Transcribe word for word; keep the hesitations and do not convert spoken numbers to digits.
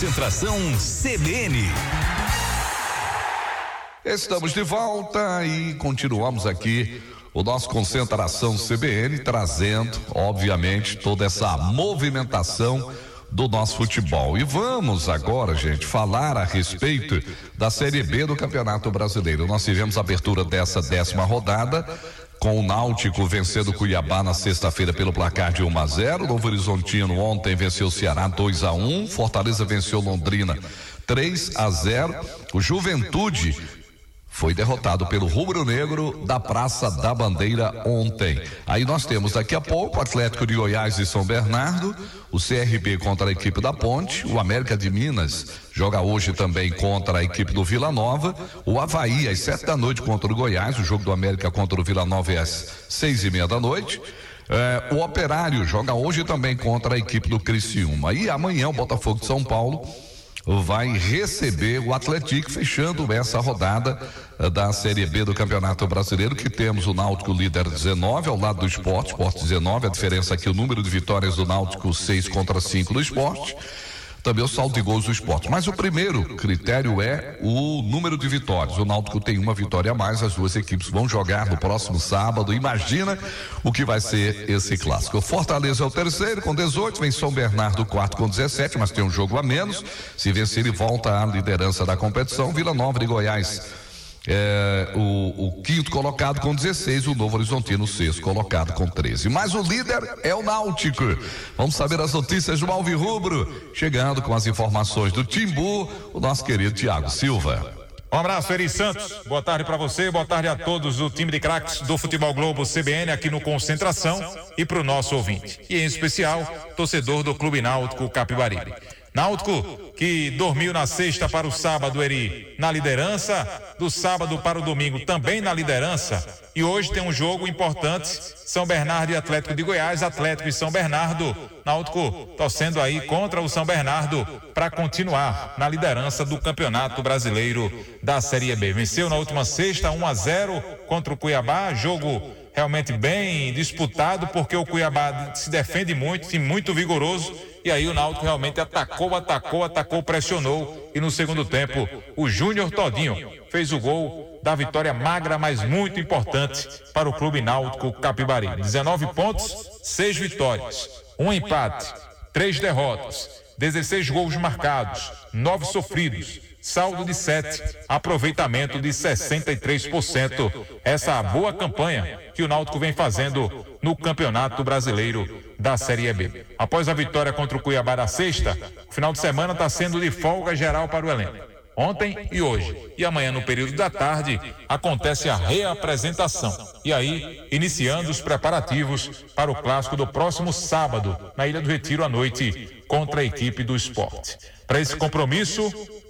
Concentração C B N. Estamos de volta e continuamos aqui o nosso Concentração C B N, trazendo, obviamente, toda essa movimentação do nosso futebol. E vamos agora, gente, falar a respeito da Série B do Campeonato Brasileiro. Nós tivemos a abertura dessa décima rodada, com o Náutico vencendo o Cuiabá na sexta-feira pelo placar de um a zero. Novo Horizontino ontem venceu o Ceará dois a um. Fortaleza venceu Londrina três a zero. O Juventude foi derrotado pelo Rubro Negro da Praça da Bandeira ontem. Aí nós temos daqui a pouco o Atlético de Goiás e São Bernardo, o C R B contra a equipe da Ponte, o América de Minas joga hoje também contra a equipe do Vila Nova, o Avaí às sete da noite contra o Goiás, o jogo do América contra o Vila Nova é às seis e meia da noite. É, o Operário joga hoje também contra a equipe do Criciúma. E amanhã o Botafogo de São Paulo vai receber o Atlético, fechando essa rodada uh, da Série B do Campeonato Brasileiro, que temos o Náutico líder dezenove, ao lado do Sport, Sport dezenove, a diferença aqui, o número de vitórias do Náutico seis contra cinco do Sport, também o saldo de gols do Sport. Mas o primeiro critério é o número de vitórias. O Náutico tem uma vitória a mais, as duas equipes vão jogar no próximo sábado. Imagina o que vai ser esse clássico. O Fortaleza é o terceiro com dezoito, vem São Bernardo quarto com dezessete, mas tem um jogo a menos. Se vencer, ele volta à liderança da competição. Vila Nova de Goiás é o, o quinto colocado com dezesseis, o Novo Horizontino o sexto colocado com treze. Mas o líder é o Náutico. Vamos saber as notícias do Alvirrubro, chegando com as informações do Timbu, o nosso querido Thiago Silva. Um abraço, Eri Santos. Boa tarde para você, boa tarde a todos do time de craques do Futebol Globo C B N aqui no Concentração e para o nosso ouvinte. E em especial, torcedor do Clube Náutico Capibaribe. Náutico que dormiu na sexta para o sábado, Eri, na liderança, do sábado para o domingo também na liderança, e hoje tem um jogo importante, São Bernardo e Atlético de Goiás, Atlético e São Bernardo, Náutico torcendo aí contra o São Bernardo para continuar na liderança do Campeonato Brasileiro da Série B. Venceu na última sexta um a zero contra o Cuiabá, jogo realmente bem disputado, porque o Cuiabá se defende muito, time muito vigoroso, e aí o Náutico realmente atacou, atacou, atacou, pressionou, e no segundo tempo o Júnior Todinho fez o gol da vitória magra, mas muito importante para o Clube Náutico Capibaribe. dezenove pontos, seis vitórias, um empate, três derrotas, dezesseis gols marcados, nove sofridos, saldo de sete, aproveitamento de sessenta e três por cento. Essa boa campanha que o Náutico vem fazendo no Campeonato Brasileiro da Série B. Após a vitória contra o Cuiabá da sexta, o final de semana está sendo de folga geral para o elenco. Ontem e hoje. E amanhã, no período da tarde, acontece a reapresentação. E aí, iniciando os preparativos para o clássico do próximo sábado, na Ilha do Retiro à noite, contra a equipe do Sport. Para esse compromisso,